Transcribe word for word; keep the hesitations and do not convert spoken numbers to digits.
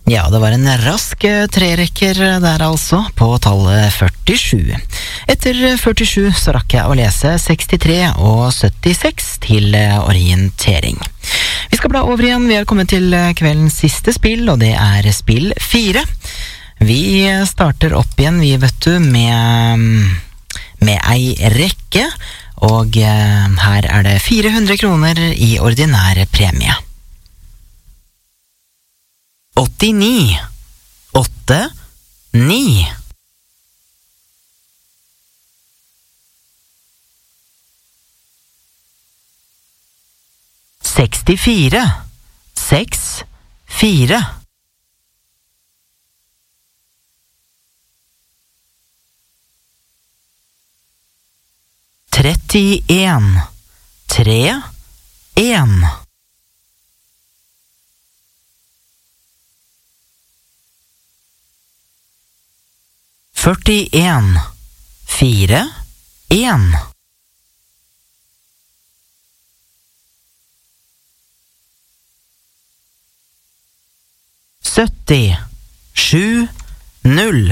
Ja, det var en rask trerekker der altså, på tallet førtisju. Etter førtisju så rakk jeg å lese sekstitre og syttiseks til orientering. Vi skal bla over igjen, vi har kommet til kveldens siste spill, og det er spill fire. Vi starter opp igjen, vi vet du, med, med ei rekke, og her er det fire hundre kroner i ordinære premie. åttini, åtte, ni. Sekstifire, seks, fire. Trettien, tre, en. Førtien, fire, en. Sytti, sju, null.